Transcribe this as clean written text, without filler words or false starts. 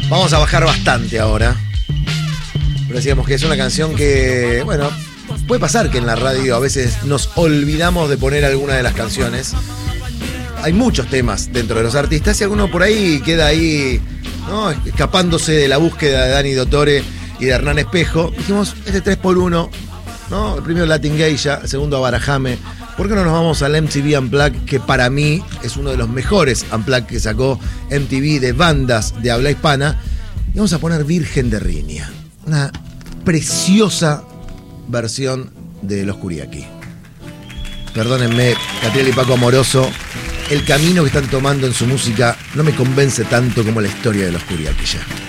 Vamos a bajar bastante ahora. Pero decíamos que es una canción que, bueno, puede pasar que en la radio a veces nos olvidamos de poner alguna de las canciones. Hay muchos temas dentro de los artistas y alguno por ahí queda ahí, ¿no?, escapándose de la búsqueda de Dani Dottore y de Hernán Espejo. Dijimos, este 3x1, ¿no? El primero Latin Geisha, el segundo Abarajame. ¿Por qué no nos vamos al MTV Unplugged, que para mí es uno de los mejores Unplugged que sacó MTV de bandas de habla hispana? Y vamos a poner Virgen de Riña, una preciosa versión de Los Curiaki. Perdónenme, Catriel y Paco Amoroso, el camino que están tomando en su música no me convence tanto como la historia de Los Curiaki ya.